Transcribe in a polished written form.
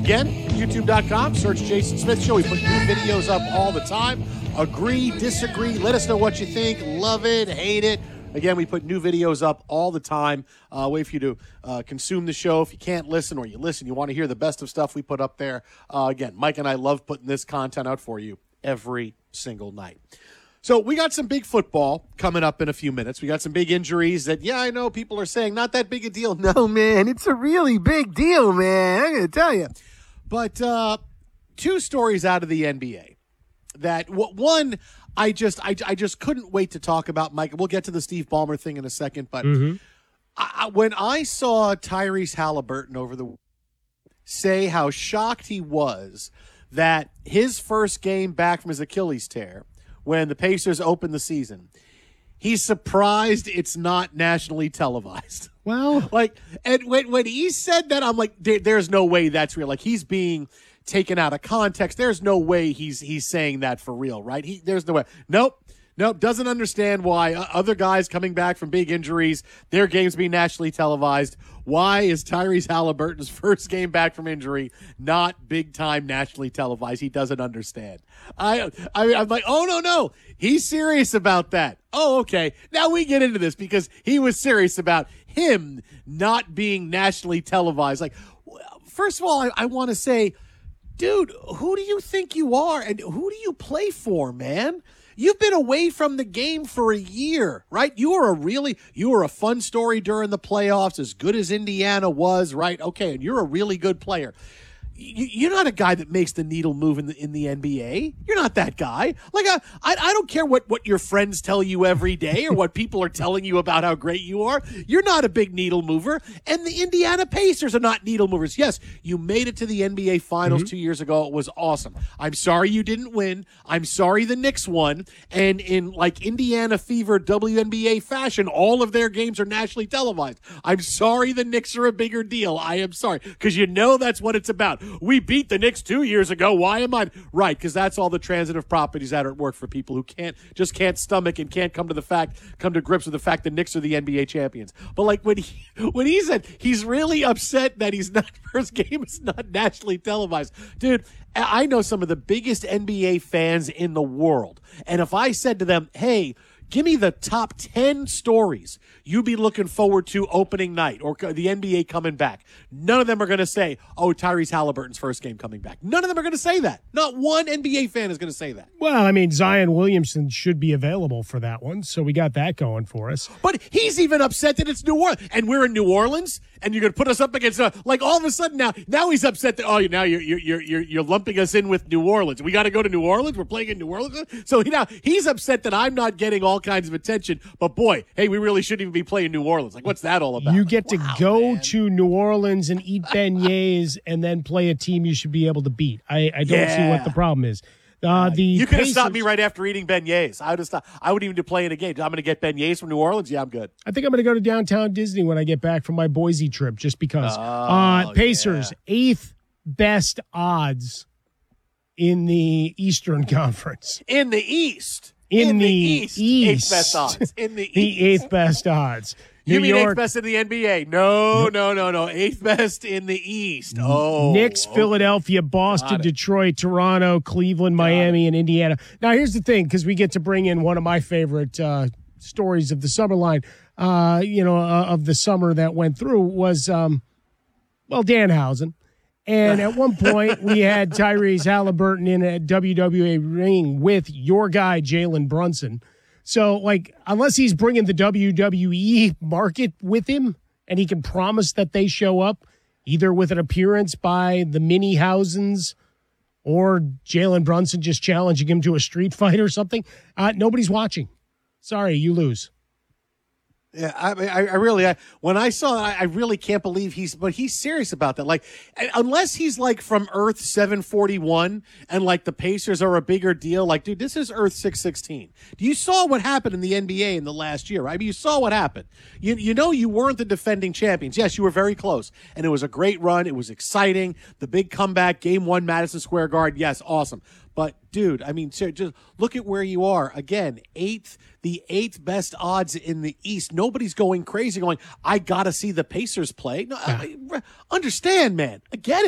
Again, youtube.com, search Jason Smith Show. We put new videos up all the time. Agree, disagree, let us know what you think. Love it, hate it. Again, we put new videos up all the time. Way for you to consume the show. If you can't listen or you listen, you want to hear the best of stuff we put up there. Again, Mike and I love putting this content out for you every single night. So we got some big football coming up in a few minutes. We got some big injuries that, yeah, I know people are saying not that big a deal. No, man, it's a really big deal, man. I'm going to tell you. But two stories out of the NBA that one I just couldn't wait to talk about, Mike. We'll get to the Steve Ballmer thing in a second, but when I saw Tyrese Halliburton over the say how shocked he was that his first game back from his Achilles tear, when the Pacers opened the season, he's surprised it's not nationally televised. Well, and when he said that, I'm like, there's no way that's real. Like, he's being taken out of context. There's no way he's saying that for real, right? There's no way. Nope. Doesn't understand why other guys coming back from big injuries, their games being nationally televised. Why is Tyrese Halliburton's first game back from injury not big time nationally televised? He doesn't understand. I'm like, oh no, he's serious about that. Oh, okay. Now we get into this because he was serious about him not being nationally televised. Like, first of all, I want to say, dude, who do you think you are, and who do you play for, man? You've been away from the game for a year, right? You were a fun story during the playoffs, as good as Indiana was, right? Okay, and you're a really good player. You're not a guy that makes the needle move in the NBA. You're not that guy. Like, I don't care what your friends tell you every day or what people are telling you about how great you are. You're not a big needle mover, and the Indiana Pacers are not needle movers. Yes, you made it to the NBA Finals 2 years ago. It was awesome. I'm sorry you didn't win. I'm sorry the Knicks won, and in like Indiana Fever WNBA fashion, all of their games are nationally televised. I'm sorry the Knicks are a bigger deal. I am sorry, because you know that's what it's about. We beat the Knicks 2 years ago. Why am I right? Because that's all the transitive properties that are at work for people who can't stomach and can't come to grips with the fact the Knicks are the NBA champions. But like when he said he's really upset that he's not first game is not nationally televised, dude. I know some of the biggest NBA fans in the world, and if I said to them, "Hey, give me the top 10 stories you'd be looking forward to opening night or the NBA coming back," none of them are going to say, oh, Tyrese Halliburton's first game coming back. None of them are going to say that. Not one NBA fan is going to say that. Well, I mean, Zion Williamson should be available for that one, so we got that going for us. But he's even upset that it's New Orleans, and we're in New Orleans, and you're going to put us up against like all of a sudden now he's upset that now you're lumping us in with New Orleans. We got to go to New Orleans. We're playing in New Orleans, so now he's upset that I'm not getting all kinds of attention. But boy, hey, we really shouldn't even be playing New Orleans. Like, what's that all about? You get to go to New Orleans and eat beignets and then play a team you should be able to beat. I don't see what the problem is. You could have stopped me right after eating beignets. I would have stopped. I wouldn't even be playing a game. I'm going to get beignets from New Orleans. Yeah, I'm good. I think I'm going to go to downtown Disney when I get back from my Boise trip, just because. Pacers, 8th best odds in the Eastern Conference. In the East. In the East. 8th best odds. In the East. The 8th best odds. You mean 8th best in the NBA? No. 8th best in the East. Oh. Knicks, Philadelphia, Boston, Detroit, Toronto, Cleveland, Miami, and Indiana. Now, here's the thing, because we get to bring in one of my favorite stories of the summer line, of the summer that went through was, Danhausen. And at one point, we had Tyrese Halliburton in a WWA ring with your guy, Jalen Brunson. So, unless he's bringing the WWE market with him and he can promise that they show up, either with an appearance by the Mini-Hausens or Jalen Brunson just challenging him to a street fight or something, nobody's watching. Sorry, you lose. Yeah, I really, when I saw that, I really can't believe he's serious about that. Like, unless he's like from Earth 741 and like the Pacers are a bigger deal. Like, dude, this is Earth 616. You saw what happened in the NBA in the last year, right? I mean, you saw what happened. You weren't the defending champions. Yes, you were very close, and it was a great run. It was exciting. The big comeback, Game 1, Madison Square Garden. Yes, awesome. But, dude, I mean, just look at where you are. Again, the 8th best odds in the East. Nobody's going crazy going, I got to see the Pacers play. No, understand, man. I get it.